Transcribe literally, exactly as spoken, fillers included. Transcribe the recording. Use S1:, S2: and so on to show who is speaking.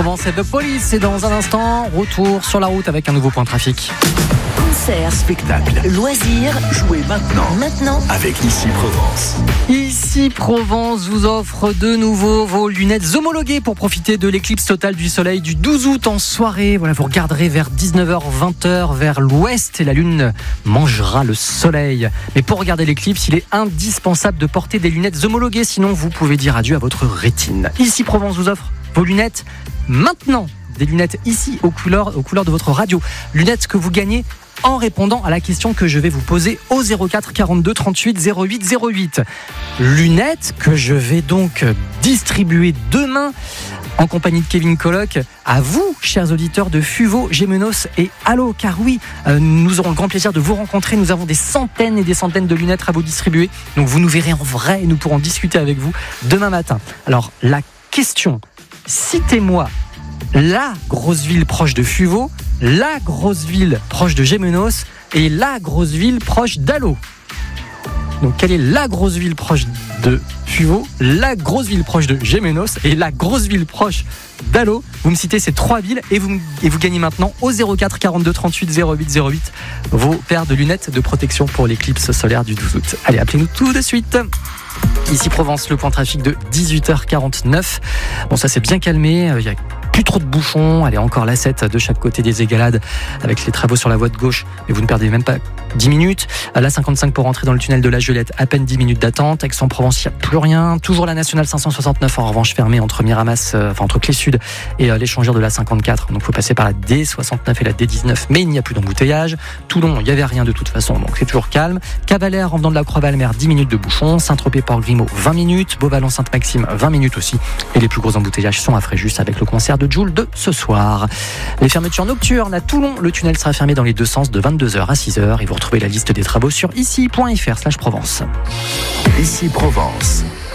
S1: Provence et The Police. Et dans un instant, retour sur la route avec un nouveau point de trafic.
S2: Concert,
S3: spectacle,
S2: loisirs,
S3: jouez maintenant.
S2: Maintenant,
S3: avec Ici Provence.
S1: Ici Provence vous offre de nouveau vos lunettes homologuées pour profiter de l'éclipse totale du soleil du douze août en soirée. Voilà, vous regarderez vers dix-neuf heures vingt vers l'ouest et la lune mangera le soleil. Mais pour regarder l'éclipse, il est indispensable de porter des lunettes homologuées, sinon vous pouvez dire adieu à votre rétine. Ici Provence vous offre vos lunettes maintenant. Des lunettes ici aux couleurs, aux couleurs de votre radio. Lunettes que vous gagnez en répondant à la question que je vais vous poser au zéro quatre quarante-deux trente-huit zéro huit zéro huit. Lunettes que je vais donc distribuer demain en compagnie de Kevin Colloc à vous, chers auditeurs de Fuveau, Gémenos et Allo. Car oui, euh, nous aurons le grand plaisir de vous rencontrer. Nous avons des centaines et des centaines de lunettes à vous distribuer. Donc vous nous verrez en vrai et nous pourrons discuter avec vous demain matin. Alors la question, citez-moi la grosse ville proche de Fuveau, la grosse ville proche de Gémenos et la grosse ville proche d'Allo. Donc quelle est la grosse ville proche de Fuveau, la grosse ville proche de Gémenos et la grosse ville proche d'Allo? Vous me citez ces trois villes et vous, et vous gagnez maintenant au zéro quatre quarante-deux trente-huit zéro huit zéro huit vos paires de lunettes de protection pour l'éclipse solaire du douze août. Allez, appelez-nous tout de suite. Ici Provence, le point trafic de dix-huit heures quarante-neuf. Bon, ça s'est bien calmé, il y a plus trop de bouchons, allez, encore la sept de chaque côté des égalades avec les travaux sur la voie de gauche, mais vous ne perdez même pas dix minutes. La cinquante-cinq pour rentrer dans le tunnel de la Gelette, à peine dix minutes d'attente. Aix-en-Provence, il n'y a plus rien. Toujours la nationale cinq cent soixante-neuf en revanche fermée entre Miramas, euh, enfin entre Clé Sud et euh, l'échangeur de la cinquante-quatre. Donc il faut passer par la D soixante-neuf et la D dix-neuf, mais il n'y a plus d'embouteillage. Toulon, il n'y avait rien de toute façon, donc c'est toujours calme. Cavalère, en venant de la Croix-Valmer, dix minutes de bouchon. Saint-Tropez-Port-Grimaud, vingt minutes. Beauvallon-Sainte-Maxime, vingt minutes aussi. Et les plus gros embouteillages sont à Fréjus avec le concert de Jul de ce soir. Les fermetures nocturnes à Toulon, le tunnel sera fermé dans les deux sens de vingt-deux heures à six heures et vous retrouvez la liste des travaux sur ici point f r slash Provence.
S3: Ici Provence.